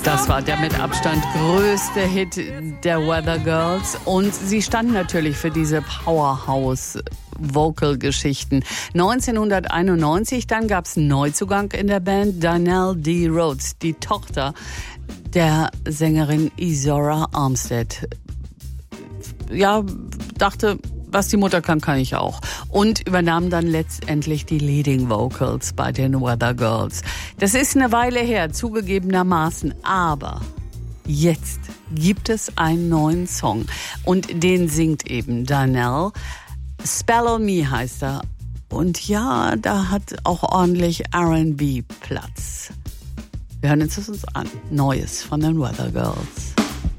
Das war der mit Abstand größte Hit der Weather Girls und sie standen natürlich für diese Powerhouse-Vocal-Geschichten. 1991, dann gab es einen Neuzugang in der Band, Darnell D. Rhodes, die Tochter der Sängerin Izora Armstead. Ja, dachte, was die Mutter kann, kann ich auch. Und übernahm dann letztendlich die Leading Vocals bei den Weather Girls. Das ist eine Weile her, zugegebenermaßen. Aber jetzt gibt es einen neuen Song. Und den singt eben Darnell. Spell on Me heißt er. Und ja, da hat auch ordentlich R&B Platz. Wir hören uns das an. Neues von den Weather Girls.